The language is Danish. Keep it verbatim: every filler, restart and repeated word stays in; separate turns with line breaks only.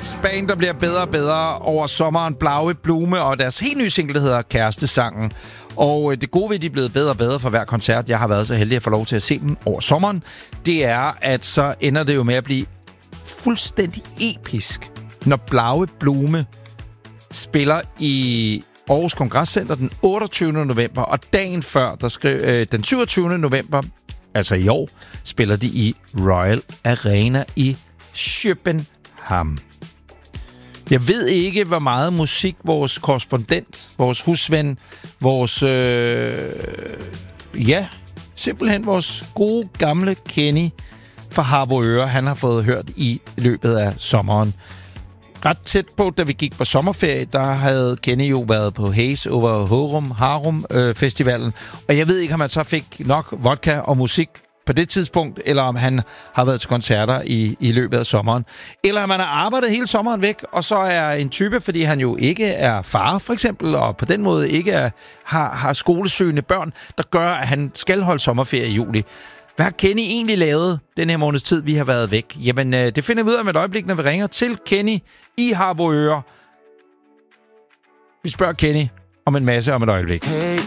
et band, der bliver bedre og bedre over sommeren. Blaue Blume og deres helt nye single, der hedder Kærestesangen. Og det gode ved, at de er blevet bedre og bedre for hver koncert, jeg har været så heldig at få lov til at se dem over sommeren, det er, at så ender det jo med at blive fuldstændig episk, når Blaue Blume spiller i Aarhus Kongresscenter den otteogtyvende november, og dagen før, der skrev, øh, den syvogtyvende november, altså i år, spiller de i Royal Arena i København. Jeg ved ikke, hvor meget musik vores korrespondent, vores husven, vores, øh, ja, simpelthen vores gode gamle Kenny fra Harboøre, han har fået hørt i løbet af sommeren. Ret tæt på, da vi gik på sommerferie, der havde Kenny jo været på Haze over Harum, Harum øh, Festivalen. Og jeg ved ikke, om han så fik nok vodka og musik på det tidspunkt, eller om han har været til koncerter i, i løbet af sommeren. Eller om han har arbejdet hele sommeren væk, og så er en type, fordi han jo ikke er far, for eksempel, og på den måde ikke er, har, har skolesøgende børn, der gør, at han skal holde sommerferie i juli. Hvad har Kenny egentlig lavet den her måneds tid, vi har været væk? Jamen, øh, det finder vi ud af om et øjeblik, når vi ringer til Kenny i Harboøre. Vi spørger Kenny om en masse om et øjeblik. Hey.